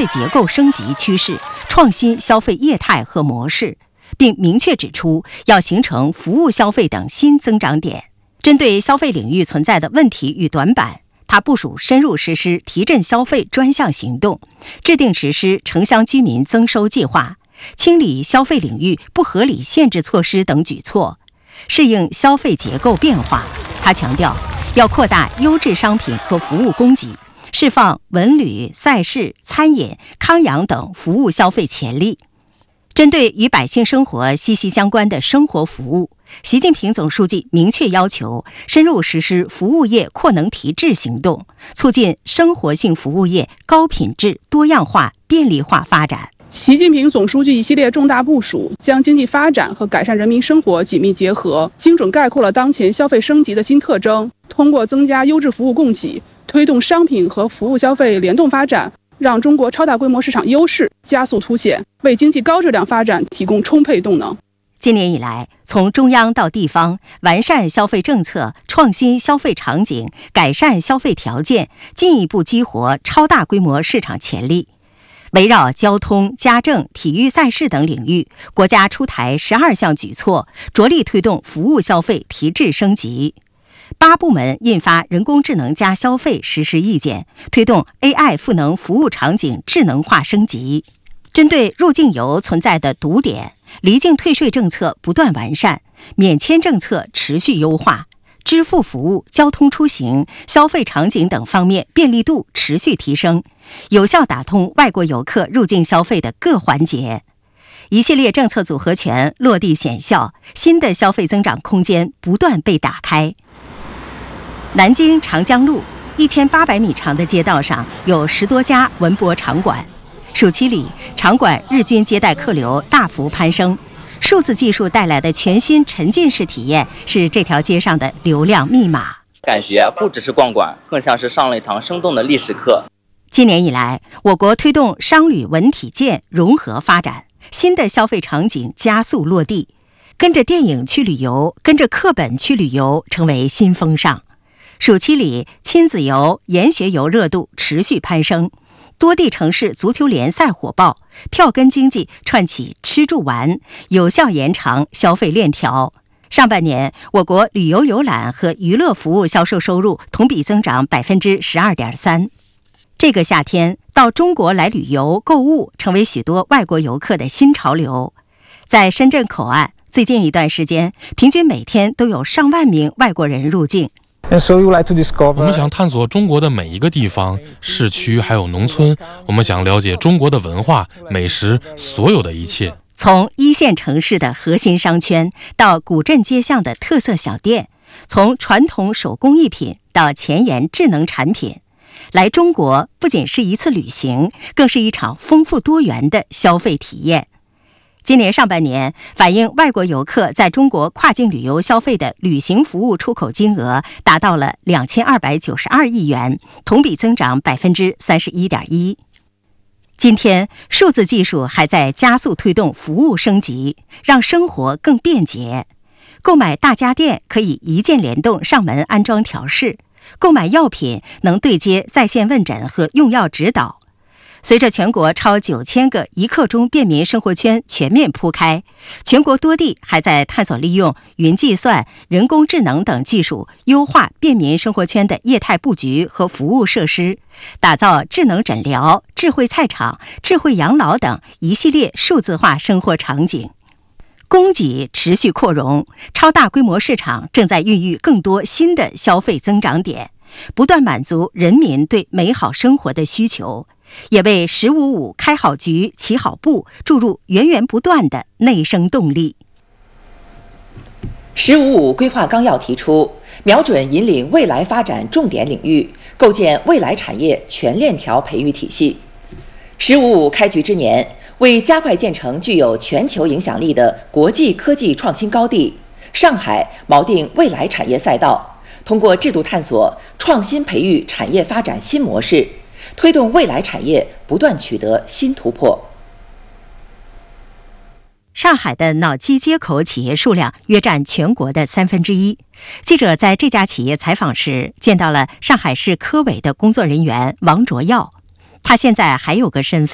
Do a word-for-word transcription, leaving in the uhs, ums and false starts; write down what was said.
费结构升级趋势，创新消费业态和模式，并明确指出要形成服务消费等新增长点。针对消费领域存在的问题与短板，他部署深入实施提振消费专项行动，制定实施城乡居民增收计划，清理消费领域不合理限制措施等举措，适应消费结构变化。他强调，要扩大优质商品和服务供给，释放文旅、赛事、餐饮、康养等服务消费潜力。针对与百姓生活息息相关的生活服务，习近平总书记明确要求深入实施服务业扩能提质行动，促进生活性服务业高品质、多样化、便利化发展。 习近平总书记一系列重大部署，将经济发展和改善人民生活紧密结合，精准概括了当前消费升级的新特征。通过增加优质服务供给，推动商品和服务消费联动发展，让中国超大规模市场优势加速凸显，为经济高质量发展提供充沛动能。 今年以来，从中央到地方，完善消费政策，创新消费场景，改善消费条件，进一步激活超大规模市场潜力。围绕交通、家政、体育赛事等领域，国家出台十二项举措，着力推动服务消费提质升级。八部门印发人工智能加消费实施意见，推动 A I 赋能服务场景智能化升级。针对入境游存在的堵点，离境退税政策不断完善，免签政策持续优化，支付服务、交通出行、消费场景等方面便利度持续提升，有效打通外国游客入境消费的各环节。一系列政策组合拳落地显效，新的消费增长空间不断被打开。南京长江路一千八百米长的街道上有十多家文博场馆，暑期里场馆日均接待客流大幅攀升，数字技术带来的全新沉浸式体验是这条街上的流量密码。 感觉不只是逛馆，更像是上了一堂生动的历史课。 今年以来，我国推动商旅文体建融合发展，新的消费场景加速落地，跟着电影去旅游，跟着课本去旅游成为新风尚。暑期里，亲子游、研学游热度持续攀升，多地城市足球联赛火爆，票根经济串起吃住玩，有效延长消费链条。上半年，我国旅游游览和娱乐服务销售收入同比增长百分之十二点三。这个夏天，到中国来旅游购物成为许多外国游客的新潮流。在深圳口岸，最近一段时间，平均每天都有上万名外国人入境。 我们想探索中国的每一个地方，市区还有农村，我们想了解中国的文化、美食，所有的一切。 从一线城市的核心商圈到古镇街巷的特色小店，从传统手工艺品到前沿智能产品，来中国不仅是一次旅行，更是一场丰富多元的消费体验。今年上半年，反映外国游客在中国跨境旅游消费的旅行服务出口金额达到了两千二百九十二亿元，同比增长百分之三十一点一。今天，数字技术还在加速推动服务升级，让生活更便捷。购买大家电可以一键联动上门安装调试，购买药品能对接在线问诊和用药指导。随着全国超九千个一刻钟便民生活圈全面铺开，全国多地还在探索利用云计算、人工智能等技术，优化便民生活圈的业态布局和服务设施，打造智能诊疗、智慧菜场、智慧养老等一系列数字化生活场景。供给持续扩容，超大规模市场正在孕育更多新的消费增长点，不断满足人民对美好生活的需求，也为“十五五”开好局、起好步注入源源不断的内生动力。 十五五规划纲要提出，瞄准引领未来发展重点领域，构建未来产业全链条培育体系。十五五开局之年，为加快建成具有全球影响力的国际科技创新高地，上海锚定未来产业赛道，通过制度探索、创新培育产业发展新模式，推动未来产业不断取得新突破。 上海的脑机接口企业数量约占全国的三分之一。记者在这家企业采访时，见到了上海市科委的工作人员王卓耀，他现在还有个身份。